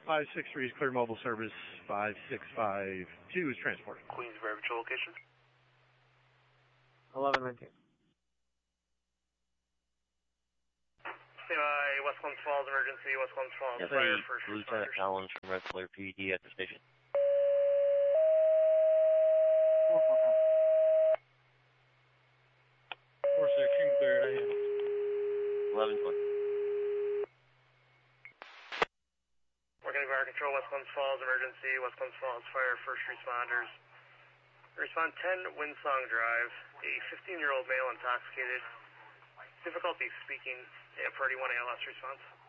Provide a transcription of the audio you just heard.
563 is clear mobile service. 5652 is transport. Queensbury Patrol location. 1119. West Clemens Falls emergency. West Clemens Falls Yes, fire first Lieutenant responders. Collins from Red Flare PD at the station. 416 cleared AM. 1120. Working fire control. West Clemens Falls emergency. West Clemens Falls fire first responders. Respond 10 Windsong Drive. A 15-year-old male intoxicated. Difficulty speaking. Priority 1 ALS response.